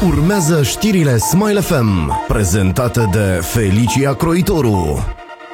Urmează știrile Smile FM, prezentate de Felicia Croitoru.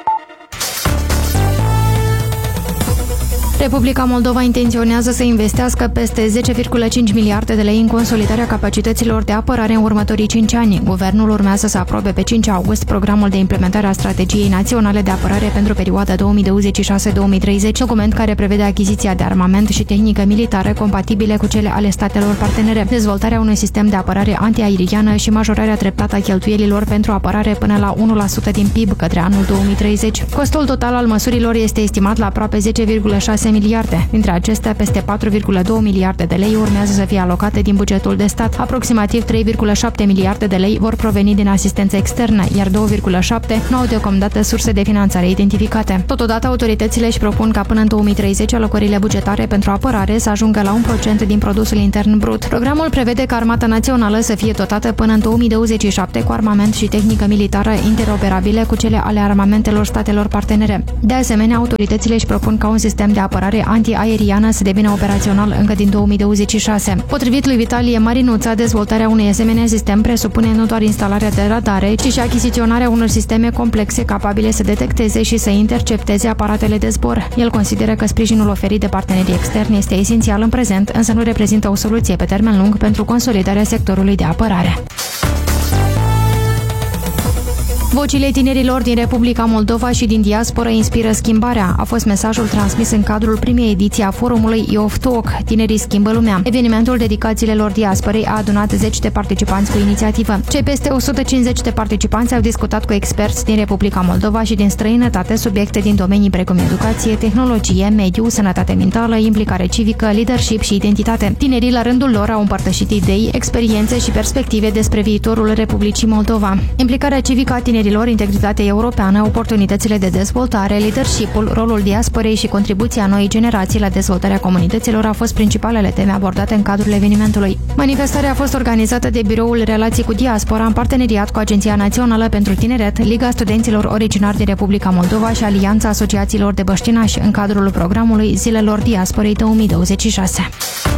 Republica Moldova intenționează să investească peste 10,5 miliarde de lei în consolidarea capacităților de apărare în următorii 5 ani. Guvernul urmează să aprobe pe 5 august programul de implementare a Strategiei Naționale de Apărare pentru perioada 2026-2030, document care prevede achiziția de armament și tehnică militară compatibile cu cele ale statelor partenere, dezvoltarea unui sistem de apărare antiaeriană și majorarea treptată a cheltuielilor pentru apărare până la 1% din PIB către anul 2030. Costul total al măsurilor este estimat la aproape 10,6 miliarde. Dintre acestea, peste 4,2 miliarde de lei urmează să fie alocate din bugetul de stat. Aproximativ 3,7 miliarde de lei vor proveni din asistență externă, iar 2,7 nu au deocamdată surse de finanțare identificate. Totodată, autoritățile își propun ca până în 2030 alocările bugetare pentru apărare să ajungă la 1% din produsul intern brut. Programul prevede ca Armata Națională să fie dotată până în 2027 cu armament și tehnică militară interoperabile cu cele ale armamentelor statelor partenere. De asemenea, autoritățile își propun ca un sistem de apărare antiaeriană să devină operațional încă din 2026. Potrivit lui Vitalie Marinuța, dezvoltarea unui asemenea sistem presupune nu doar instalarea de radare, ci și achiziționarea unor sisteme complexe capabile să detecteze și să intercepteze aparatele de zbor. El consideră că sprijinul oferit de partenerii externi este esențial în prezent, însă nu reprezintă o soluție pe termen lung pentru consolidarea sectorului de apărare. Vocile tinerilor din Republica Moldova și din diaspora inspiră schimbarea. A fost mesajul transmis în cadrul primei ediții a forumului Youth Talk, Tinerii schimbă lumea. Evenimentul dedicat zilelor diasporei a adunat 10 de participanți cu inițiativă. Cei peste 150 de participanți au discutat cu experți din Republica Moldova și din străinătate subiecte din domenii precum educație, tehnologie, mediu, sănătate mentală, implicare civică, leadership și identitate. Tinerii la rândul lor au împărtășit idei, experiențe și perspective despre viitorul Republicii Moldova. Implicarea civică a tinerilor, integritatea europeană, oportunitățile de dezvoltare, leadership-ul, rolul diasporei și contribuția noii generații la dezvoltarea comunităților au fost principalele teme abordate în cadrul evenimentului. Manifestarea a fost organizată de Biroul Relații cu Diaspora în parteneriat cu Agenția Națională pentru Tineret, Liga Studenților Originari din Republica Moldova și Alianța Asociațiilor de Băștinași în cadrul programului Zilelor Diasporei 2026.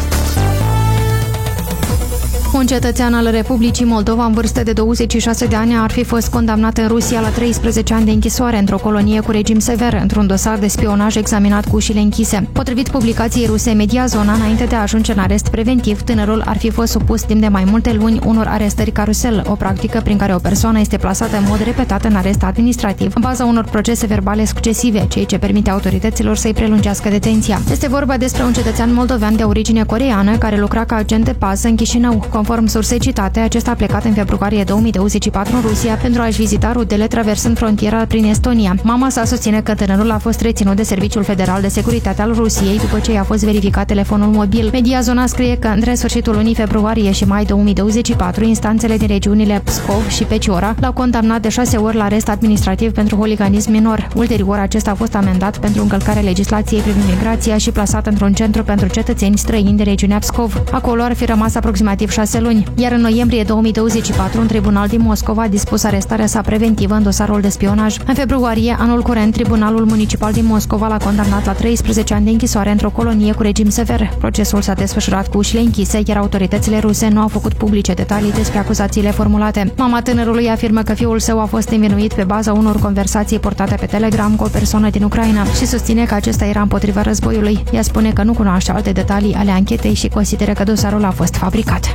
Un cetățean al Republicii Moldova în vârstă de 26 de ani ar fi fost condamnat în Rusia la 13 ani de închisoare într-o colonie cu regim sever, într-un dosar de spionaj examinat cu ușile închise. Potrivit publicației ruse Mediazona, înainte de a ajunge în arest preventiv, tânărul ar fi fost supus timp de mai multe luni unor arestări carusel, o practică prin care o persoană este plasată în mod repetat în arest administrativ, în baza unor procese verbale succesive, ceea ce permite autorităților să-i prelungească detenția. Este vorba despre un cetățean moldovean de origine coreeană care lucra ca agent de pază în Chișinău. Conform sursei citate, acesta a plecat în februarie 2024 în Rusia pentru a-și vizita rudele traversând frontiera prin Estonia. Mama sa susține că tânărul a fost reținut de Serviciul Federal de Securitate al Rusiei după ce i-a fost verificat telefonul mobil. Mediazona scrie că între sfârșitul lunii februarie și mai 2024, instanțele din regiunile Pskov și Peciora l-au condamnat de 6 ori la arest administrativ pentru holiganism minor. Ulterior, acesta a fost amendat pentru încălcarea legislației privind migrația și plasat într-un centru pentru cetățeni străini din regiunea Pskov. Acolo ar fi rămas aproximativ 6 luni, iar în noiembrie 2024 un tribunal din Moscova a dispus arestarea sa preventivă în dosarul de spionaj. În februarie, anul curent, Tribunalul Municipal din Moscova l-a condamnat la 13 ani de închisoare într-o colonie cu regim sever. Procesul s-a desfășurat cu ușile închise, iar autoritățile ruse nu au făcut publice detalii despre acuzațiile formulate. Mama tânărului afirmă că fiul său a fost învinuit pe baza unor conversații portate pe Telegram cu o persoană din Ucraina și susține că acesta era împotriva războiului. Ea spune că nu cunoaște alte detalii ale anchetei și consideră că dosarul a fost fabricat.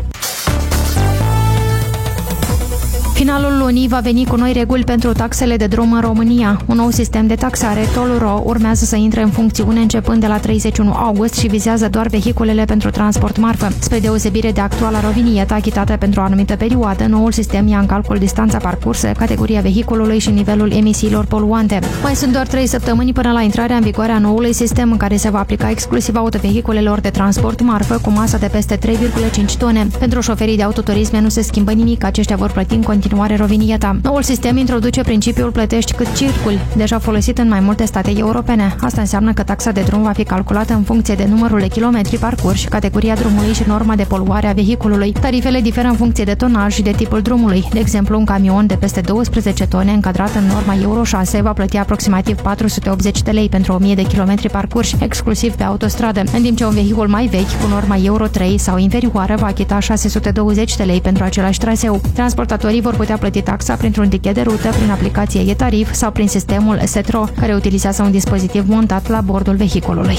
Finalul lunii va veni cu noi reguli pentru taxele de drum în România. Un nou sistem de taxare, Toll-Ro, urmează să intre în funcțiune începând de la 31 august și vizează doar vehiculele pentru transport marfă. Spre deosebire de actuala rovinietă achitată pentru o anumită perioadă, noul sistem ia în calcul distanța parcursă, categoria vehiculului și nivelul emisiilor poluante. Mai sunt doar 3 săptămâni până la intrarea în vigoare a noului sistem, în care se va aplica exclusiv autovehiculelor de transport marfă cu masă de peste 3,5 tone. Pentru șoferii de autoturisme nu se schimbă nimic, aceștia vor plăti în continuare continuare rovinieta. Noul sistem introduce principiul plătești cât circul, deja folosit în mai multe state europene. Asta înseamnă că taxa de drum va fi calculată în funcție de numărul de kilometri parcurși, categoria drumului și norma de poluare a vehiculului. Tarifele diferă în funcție de tonaj și de tipul drumului. De exemplu, un camion de peste 12 tone încadrat în norma Euro 6 va plăti aproximativ 480 de lei pentru 1000 de kilometri parcurși, exclusiv pe autostradă, în timp ce un vehicul mai vechi cu norma Euro 3 sau inferioară va achita 620 de lei pentru același traseu. Transportatorii vor putea plăti taxa printr-un tichet de rută, prin aplicație e-tarif sau prin sistemul SETRO, care utilizează un dispozitiv montat la bordul vehiculului.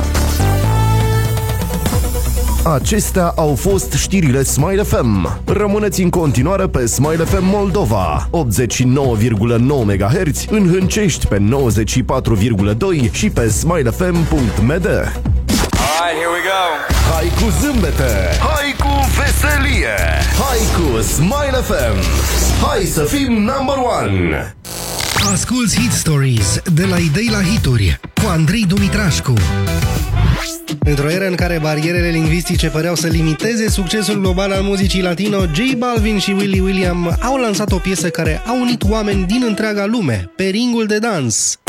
Acestea au fost știrile Smile FM. Rămâneți în continuare pe Smile FM Moldova, 89,9 MHz, în Hâncești pe 94,2 și pe smilefm.md. Alright, here we go. Hai cu zâmbete, hai cu veselie, hai cu Smile FM. Hai să fim number one. Asculți Hit Stories de la idei la hituri cu Andrei Dumitrașcu. Într-o eră în care barierele lingvistice păreau să limiteze succesul global al muzicii latino, J Balvin și Willy William au lansat o piesă care a unit oameni din întreaga lume pe ringul de dans.